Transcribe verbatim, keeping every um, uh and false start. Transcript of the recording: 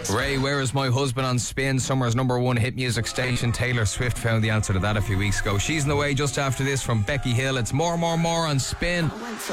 Ray, where is my husband on Spin? Summer's number one hit music station. Taylor Swift found the answer to that a few weeks ago. She's in the way just after this from Becky Hill. It's More, More, More on Spin.